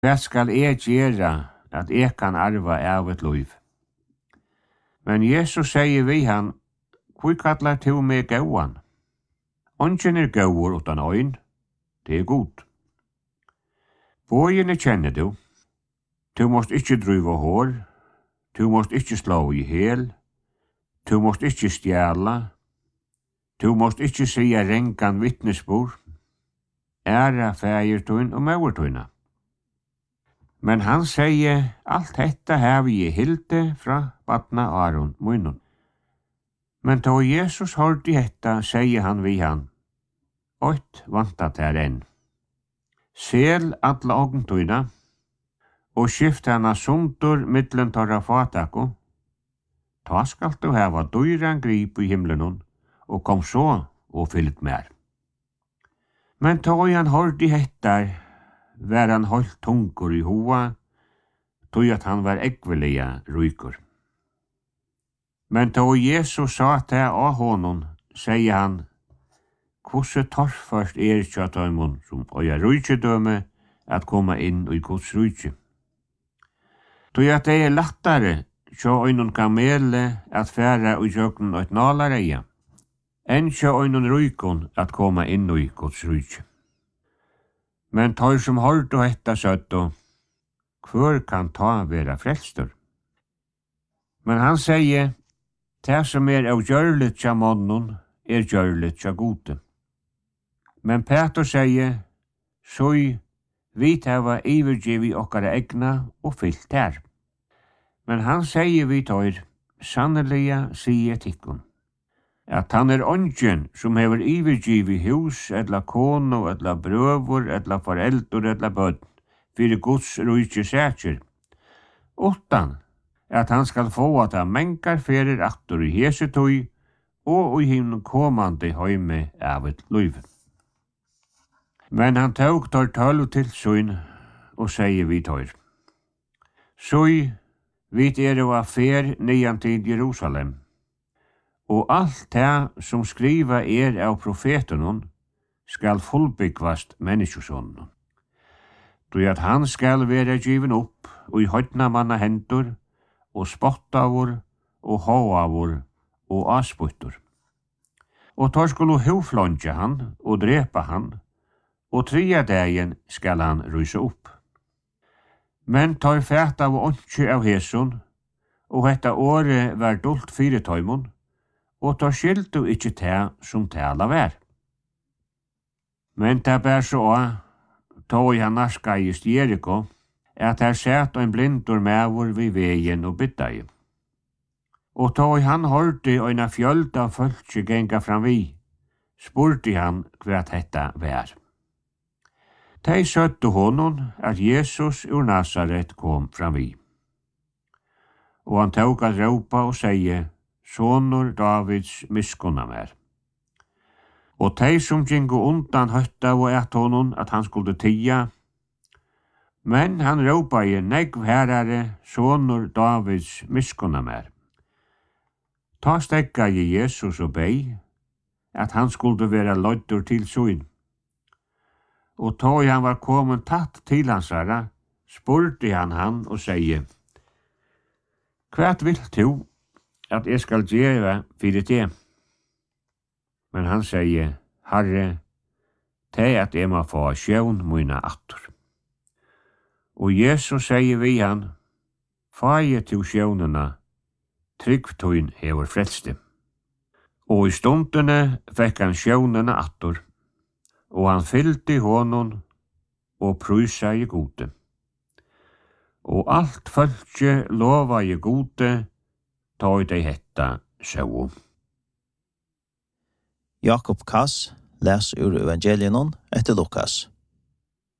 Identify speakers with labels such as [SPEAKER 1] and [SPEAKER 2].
[SPEAKER 1] Hva skal jeg gjøre at jeg kan arva av et liv? Men Jesus sier vi han, hvor kallar du meg gauan? Ongen gauur utan øyn, det er god. Bøyene kjenner du. Du måst ikkje driva hår, du måst ikkje slå i hel, du måst ikkje stjæla, du måst ikkje sia renkan vittnesbord, æra fægirtun og mauertuna. Men han sier, alt detta har vi i hilde fra badna Aron munnen. Men då Jesus hørte hetta, sier han vi han, «Oit vantat her enn. Sel alla ogntuna, og skift hana sundur mittlen torra fatako. Ta skal du hava dyran grip i himlenon, og kom så og fyllt mer.» Men då han hørte hettar, var han holdt tungur i hoa, tog at han var ekvelia rykur. Men då Jesus sa til av honom, sier han, «Hvordan torrførst kjøttøymon som øya rykjedøme at komme inn i Guds rykje?» Tog at det er lattare sjå øynun kamele at færa og jøkken og et nalareia, enn sjå øynun rykon at komme inn i Guds rykje. Men tar som holdt og hetta søtto, hvor kan ta vera frelstur? Men han sier, det som av gjørligt tja månnen, gjørligt tja gode. Men Peter sier, «Soi, vi tava ivergivi okkara egna og fyllt her.» Men han sier vi tar, «Sanneliga sier tikkun, at han ongen som hever ivergivi hus, etla kono, etla brøvor, etla foreldor, etla bødd, fyrir Guds rujtje sætjer, utan at han skal få at han mengar ferir aktor i hesetøy, og i himmen komande høyme av et liv. Men han tåg tar 12 til søyn, og sier vi tar, «Søy, vi og affer nian til Jerusalem, og alt det som skriva av profetenon skal fullbyggvast menneskesånden. Då at han skal være given opp og i høytna manna hendur, og spottavur, og håavur, og asputtur. Og tar skulle hovflonja han, og drepa han, og 3 dagen skal han rysa opp. Men tar fæt av åndsje av heson, og hetta året var dult 4 tøymon, og tar skilt du ikkje te som tala vær. Men ta bær så tog han narskajist Jericho, at her sett ein blindur mevor vi vegen og byddai. Og tog han hørte eina fjöld av fölkje genga fram vi, spurte han hva hetta vær. Tei søtte honom at Jesus ur Nazaret kom fram vi. Og han tog at råpa og seie, «Sonur Davids miskonna mer.» Og tei som gingo undan høtta og et honom at han skulle tia, men han råpa i negv herare, «Sonur Davids miskonna mer.» Ta stekka i Jesus og bei, at han skulle være løddur til søyn. Og tog han var kommet tatt til hans herra, spurte han og seie, «Hva vil du at jeg skal gjøre fyrir det?» Men han sier, «Herre, det at jeg må få sjøvn mine attor.» Og Jesus sier vi han, «Faje til sjøvnene, tryggtøyn hever frelste.» Og i stundene fikk han sjøvnene attor, og han fyllte honom og prysa i gode. Og alt fölkje lova i gode, tog dei hetta sjå.
[SPEAKER 2] Jakob Kass les ur evangelienon etter Lukas.